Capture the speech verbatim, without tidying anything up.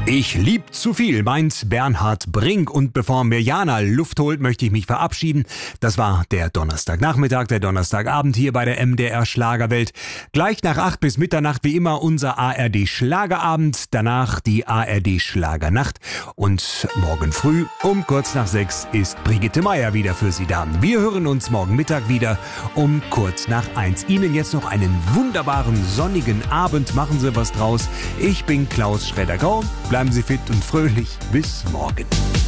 Ich lieb zu viel, meint Bernhard Brink. Und bevor Mirjana Luft holt, möchte ich mich verabschieden. Das war der Donnerstagnachmittag, der Donnerstagabend hier bei der M D R Schlagerwelt. Gleich nach acht bis Mitternacht wie immer unser A R D Schlagerabend. Danach die A R D Schlagernacht. Und morgen früh um kurz nach sechs ist Brigitte Meier wieder für Sie da. Wir hören uns morgen Mittag wieder um kurz nach eins. Ihnen jetzt noch einen wunderbaren sonnigen Abend. Machen Sie was draus. Ich bin Klaus Schredder-Grau. Bleiben Sie fit und fröhlich. Bis morgen.